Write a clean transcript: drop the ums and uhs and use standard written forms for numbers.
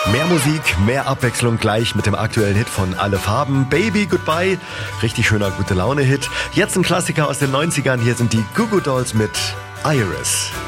Mehr Musik, mehr Abwechslung gleich mit dem aktuellen Hit von Alle Farben, Baby Goodbye. Richtig schöner Gute-Laune-Hit. Jetzt ein Klassiker aus den 90ern. Hier sind die Goo Goo Dolls mit Iris.